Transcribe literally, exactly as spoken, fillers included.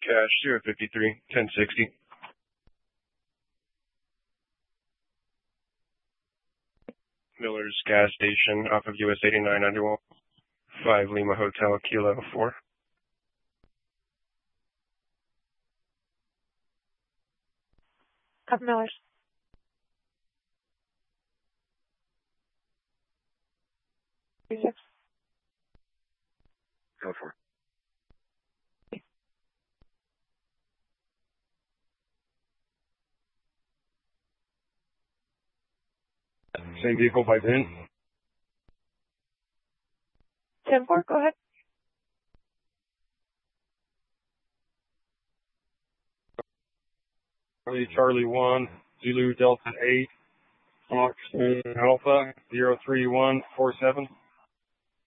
Cash zero fifty-three ten sixty. Miller's gas station off of U S eighty-nine Underwall. five Lima Hotel Kilo four. Copy Miller's. Three six. Code four. Same vehicle by V I N. ten four, go ahead. Charlie, Charlie one, Zulu Delta eight, Fox Alpha zero three one four seven.